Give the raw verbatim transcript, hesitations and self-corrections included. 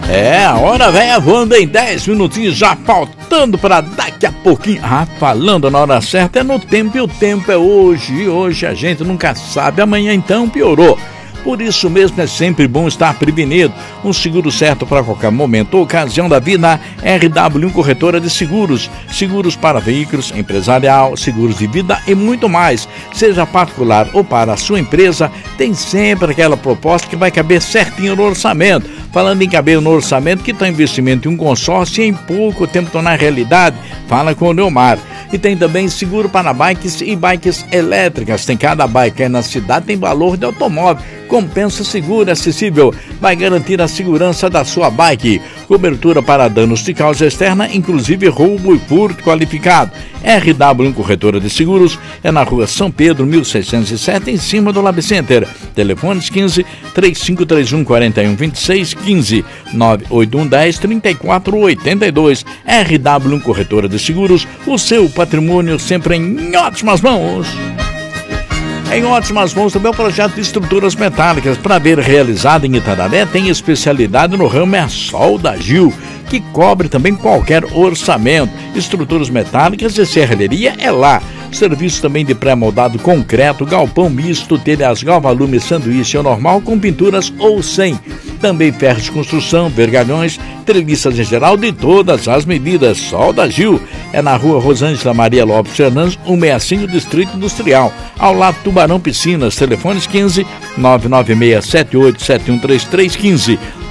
É, a hora velha voando em dez minutinhos, já faltando para daqui a pouquinho. Ah, falando na hora certa é no tempo, e o tempo é hoje. E hoje a gente nunca sabe, amanhã então piorou. Por isso mesmo é sempre bom estar prevenido. Um seguro certo para qualquer momento ou ocasião da vida. R W um Corretora de Seguros. Seguros para veículos, empresarial, seguros de vida e muito mais. Seja particular ou para a sua empresa, tem sempre aquela proposta que vai caber certinho no orçamento. Falando em caber no orçamento, que está investimento em um consórcio e em pouco tempo tornar realidade, fala com o Neomar. E tem também seguro para bikes e bikes elétricas. Tem cada bike aí na cidade, tem valor de automóvel. Compensa seguro, acessível, vai garantir a segurança da sua bike. Cobertura para danos de causa externa, inclusive roubo e furto qualificado. R W um Corretora de Seguros é na rua São Pedro, mil seiscentos e sete, em cima do Lab Center. Telefones quinze, três cinco três um, quatro um dois seis, quinze, nove oito um, dez, trinta e quatro oitenta e dois. R W um Corretora de Seguros, o seu patrimônio sempre em ótimas mãos. Em ótimas mãos também o projeto de estruturas metálicas, para ver realizado em Itararé, tem especialidade no ramo é a Solda Gil, que cobre também qualquer orçamento. Estruturas metálicas e serralheria é lá. Serviço também de pré-moldado concreto, galpão misto, telhas galvalume, sanduíche ou normal com pinturas ou sem. Também ferros de construção, vergalhões, treliças em geral de todas as medidas. Solda Gil é na rua Rosângela Maria Lopes Fernandes, cento e sessenta e cinco, Distrito Industrial, ao lado do Tubarão Piscinas. Telefones quinze, nove nove seis sete oito, sete um três três, quinze.